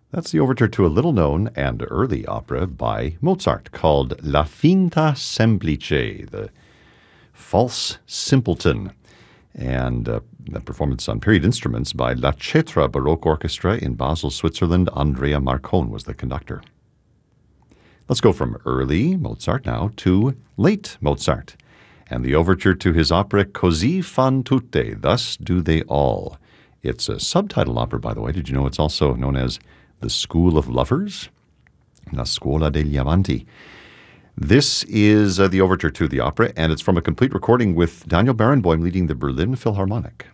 That's the overture to a little-known and early opera by Mozart called La Finta Semplice, the False Simpleton, and a performance on period instruments by La Cetra Baroque Orchestra in Basel, Switzerland. Andrea Marcon was the conductor. Let's go from early Mozart now to late Mozart, and the overture to his opera Così fan tutte, Thus Do They All. It's a subtitle opera, by the way. Did you know it's also known as The School of Lovers? La Scuola degli Amanti. This is the overture to the opera, and it's from a complete recording with Daniel Barenboim leading the Berlin Philharmonic.